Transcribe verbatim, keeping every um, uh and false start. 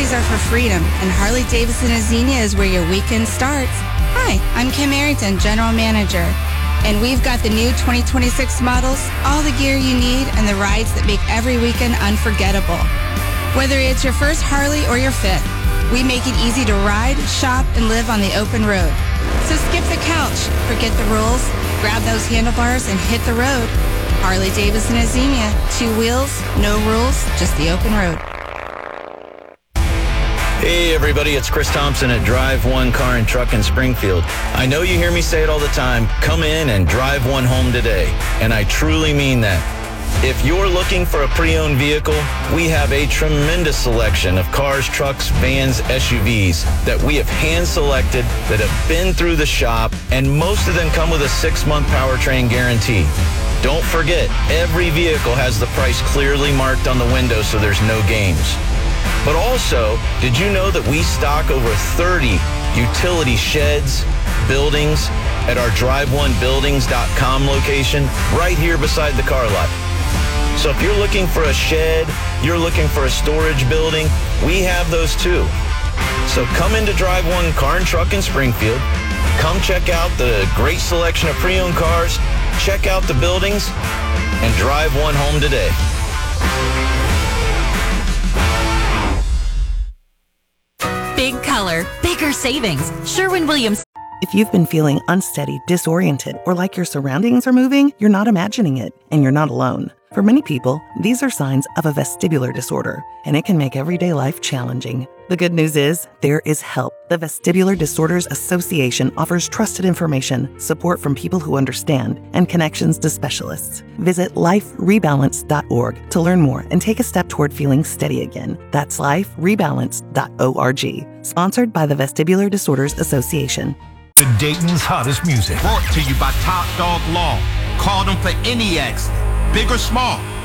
Fridays are for freedom, and Harley-Davidson of Xenia is where your weekend starts. Hi, I'm Kim Arrington, General Manager, and we've got the new twenty twenty-six models, all the gear you need, and the rides that make every weekend unforgettable. Whether it's your first Harley or your fifth, we make it easy to ride, shop, and live on the open road. So skip the couch, forget the rules, grab those handlebars, and hit the road. Harley-Davidson of Xenia, two wheels, no rules, just the open road. Hey everybody, it's Chris Thompson at Drive One Car and Truck in Springfield. I know you hear me say it all the time, come in and drive one home today. And I truly mean that. If you're looking for a pre-owned vehicle, we have a tremendous selection of cars, trucks, vans, S U Vs that we have hand-selected that have been through the shop, and most of them come with a six-month powertrain guarantee. Don't forget, every vehicle has the price clearly marked on the window so there's no games. But also, did you know that we stock over thirty utility sheds, buildings at our drive one buildings dot com location right here beside the car lot? So if you're looking for a shed, you're looking for a storage building, we have those too. So come into Drive One Car and Truck in Springfield. Come check out the great selection of pre-owned cars, check out the buildings, and drive one home today. Big color, bigger savings. Sherwin-Williams. If you've been feeling unsteady, disoriented, or like your surroundings are moving, you're not imagining it, and you're not alone. For many people, these are signs of a vestibular disorder, and it can make everyday life challenging. The good news is, there is help. The Vestibular Disorders Association offers trusted information, support from people who understand, and connections to specialists. Visit life rebalance dot org to learn more and take a step toward feeling steady again. That's life rebalance dot org. Sponsored by the Vestibular Disorders Association. To Dayton's hottest music. Brought to you by Top Dog Law. Call them for any accident, big or small.